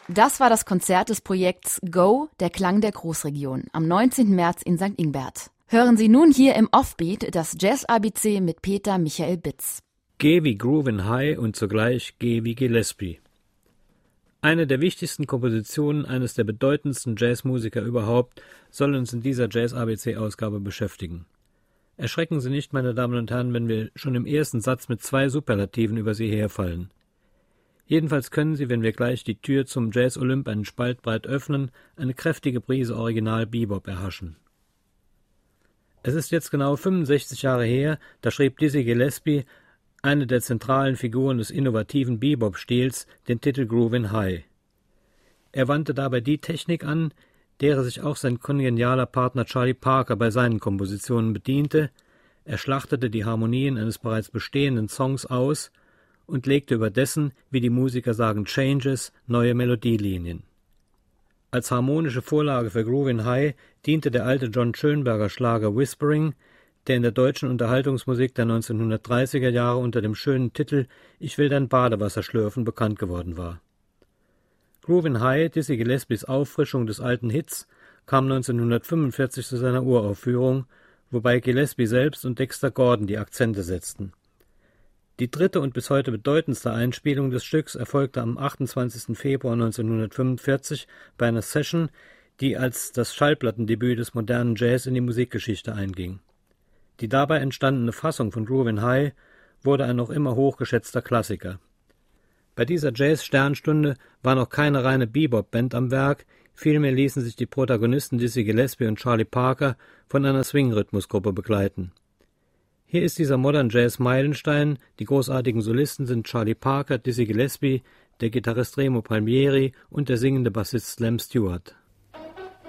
Das war das Konzert des Projekts Go, der Klang der Großregion, am 19. März in St. Ingbert. Hören Sie nun hier im Offbeat das Jazz-ABC mit Peter Michael Bitz. G wie Groovin' High und zugleich G wie Gillespie. Eine der wichtigsten Kompositionen eines der bedeutendsten Jazzmusiker überhaupt soll uns in dieser Jazz-ABC-Ausgabe beschäftigen. Erschrecken Sie nicht, meine Damen und Herren, wenn wir schon im ersten Satz mit 2 Superlativen über Sie herfallen. Jedenfalls können Sie, wenn wir gleich die Tür zum Jazz-Olymp einen Spalt breit öffnen, eine kräftige Prise Original-Bebop erhaschen. Es ist jetzt genau 65 Jahre her, da schrieb Dizzy Gillespie, eine der zentralen Figuren des innovativen Bebop-Stils, den Titel Groovin' High. Er wandte dabei die Technik an, derer sich auch sein kongenialer Partner Charlie Parker bei seinen Kompositionen bediente. Er schlachtete die Harmonien eines bereits bestehenden Songs aus und legte über dessen, wie die Musiker sagen, Changes, neue Melodielinien. Als harmonische Vorlage für Groovin' High diente der alte John Schönberger Schlager Whispering, der in der deutschen Unterhaltungsmusik der 1930er Jahre unter dem schönen Titel »Ich will dein Badewasser schlürfen« bekannt geworden war. Groovin' High, Dizzy Gillespies Auffrischung des alten Hits, kam 1945 zu seiner Uraufführung, wobei Gillespie selbst und Dexter Gordon die Akzente setzten. Die dritte und bis heute bedeutendste Einspielung des Stücks erfolgte am 28. Februar 1945 bei einer Session, die als das Schallplattendebüt des modernen Jazz in die Musikgeschichte einging. Die dabei entstandene Fassung von Groovin' High wurde ein noch immer hochgeschätzter Klassiker. Bei dieser Jazz-Sternstunde war noch keine reine Bebop-Band am Werk, vielmehr ließen sich die Protagonisten Dizzy Gillespie und Charlie Parker von einer Swing-Rhythmusgruppe begleiten. Hier ist dieser Modern Jazz Meilenstein, die großartigen Solisten sind Charlie Parker, Dizzy Gillespie, der Gitarrist Remo Palmieri und der singende Bassist Slam Stewart.